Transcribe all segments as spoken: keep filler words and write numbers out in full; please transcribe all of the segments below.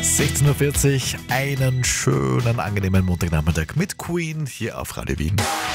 sechzehn Uhr vierzig, einen schönen, angenehmen Montagnachmittag mit Queen hier auf Radio Wien.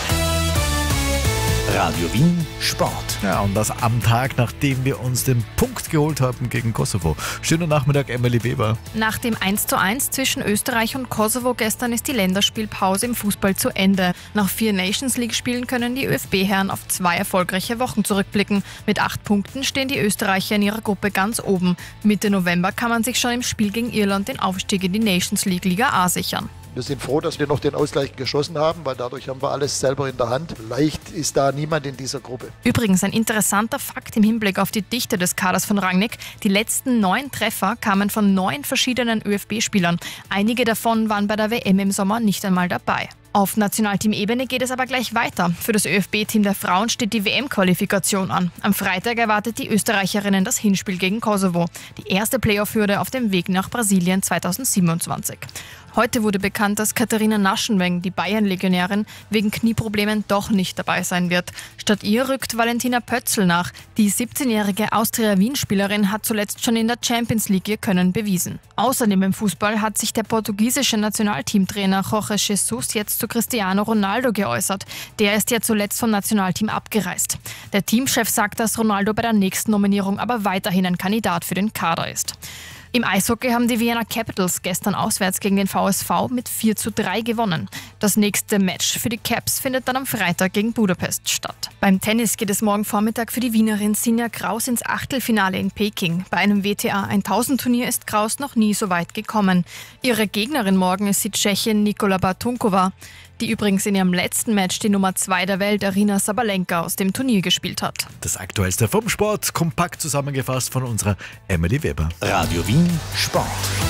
Radio Wien Sport. Ja, und das am Tag, nachdem wir uns den Punkt geholt haben gegen Kosovo. Schönen Nachmittag, Emily Weber. Nach dem eins zu eins zwischen Österreich und Kosovo gestern ist die Länderspielpause im Fußball zu Ende. Nach vier Nations-League-Spielen können die ÖFB-Herren auf zwei erfolgreiche Wochen zurückblicken. Mit acht Punkten stehen die Österreicher in ihrer Gruppe ganz oben. Mitte November kann man sich schon im Spiel gegen Irland den Aufstieg in die Nations-League-Liga A sichern. Wir sind froh, dass wir noch den Ausgleich geschossen haben, weil dadurch haben wir alles selber in der Hand. Leicht ist da niemand in dieser Gruppe. Übrigens ein interessanter Fakt im Hinblick auf die Dichte des Kaders von Rangnick. Die letzten neun Treffer kamen von neun verschiedenen ÖFB-Spielern. Einige davon waren bei der W M im Sommer nicht einmal dabei. Auf Nationalteam-Ebene geht es aber gleich weiter. Für das ÖFB-Team der Frauen steht die W M-Qualifikation an. Am Freitag erwartet die Österreicherinnen das Hinspiel gegen Kosovo. Die erste Playoff-Hürde auf dem Weg nach Brasilien zweitausendsiebenundzwanzig. Heute wurde bekannt, dass Katharina Naschenweng, die Bayern-Legionärin, wegen Knieproblemen doch nicht dabei sein wird. Statt ihr rückt Valentina Pötzl nach. Die siebzehnjährige Austria-Wien-Spielerin hat zuletzt schon in der Champions League ihr Können bewiesen. Außerdem im Fußball hat sich der portugiesische Nationalteamtrainer Jorge Jesus jetzt zu Cristiano Ronaldo geäußert. Der ist ja zuletzt vom Nationalteam abgereist. Der Teamchef sagt, dass Ronaldo bei der nächsten Nominierung aber weiterhin ein Kandidat für den Kader ist. Im Eishockey haben die Vienna Capitals gestern auswärts gegen den V S V mit vier zu drei gewonnen. Das nächste Match für die Caps findet dann am Freitag gegen Budapest statt. Beim Tennis geht es morgen Vormittag für die Wienerin Sinja Kraus ins Achtelfinale in Peking. Bei einem W T A tausend Turnier ist Kraus noch nie so weit gekommen. Ihre Gegnerin morgen ist die Tschechin Nikola Bartunkova, die übrigens in ihrem letzten Match die Nummer zwei der Welt, Aryna Sabalenka, aus dem Turnier gespielt hat. Das Aktuellste vom Sport, kompakt zusammengefasst von unserer Emily Weber. Radio Wien Sport.